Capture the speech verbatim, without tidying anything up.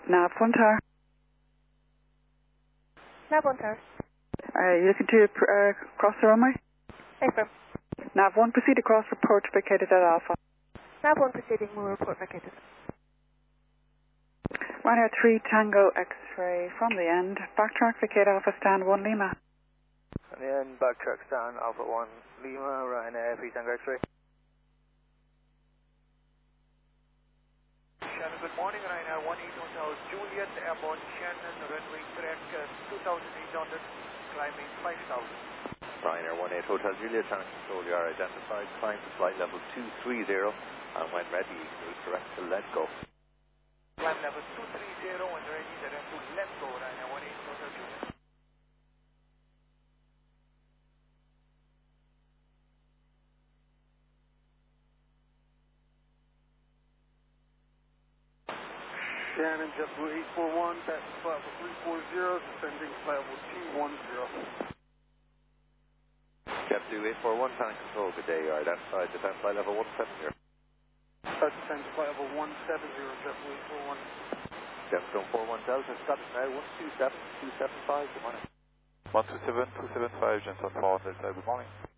Nav one tower. Nav one tower. Are you looking to uh, cross the runway? Affirm. Nav one, proceed across, report vacated at Alpha. Nav one proceeding, will report vacated. Ryanair three Tango X-ray from the end. Backtrack, vacate Alpha, stand one Lima. On the end, backtrack, stand Alpha one Lima, Ryanair three Tango X-ray. Shannon, good morning. Ryanair one eight Hotel Juliet, airborne Shannon, runway track uh, two thousand eight hundred, climbing five thousand. Ryanair one eight Hotel Juliet, channel control, you are identified, climb to flight level two three zero, and when ready, you can move direct to let go. Climb level two three zero, when ready, direct to let go, Ryanair one eight Hotel Juliet. Shannon, JetBlue eight four one, back to flight level three four zero, descending flight level two one zero. JetBlue eight four one, channel control, good day, you are identified, descend flight level one seven zero. Uh, descend flight level one seven zero, JetBlue eight four one. Gemstone four one Delta, Scottish now, one two seven two seven five, good morning. one two seven two seven five, Gemstone four one Delta, good morning.